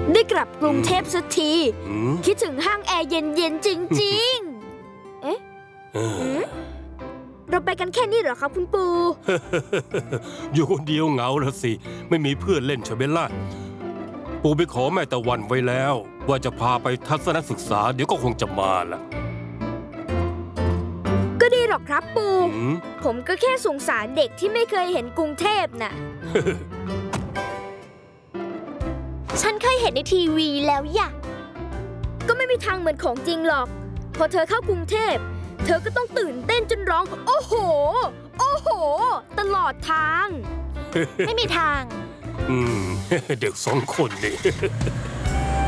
ได้กลับกรุงเทพสักทีคิดถึงห้างแอร์เย็นๆจริงๆเอ๊ะเราไปกันแค่นี้เหรอครับคุณปู่อยู่คนเดียวเหงาแล้วสิไม่มีเพื่อนเล่นใช่ไหมล่ะปู่ไปขอแม่ตะวันไว้แล้วว่าจะพาไปทัศนศึกษาเดี๋ยวก็คงจะมาล่ะก็ดีหรอกครับปู่ผมก็แค่สงสารเด็กที่ไม่เคยเห็นกรุงเทพน่ะฉันเคยเห็นในทีวีแล้วอย่ะก็ไม่มีทางเหมือนของจริงหรอกพอเธอเข้ากรุงเทพเธอก็ต้องตื่นเต้นจนร้องโอ้โหโอ้โหตลอดทางไม่มีทางเด็ก2 คนนี่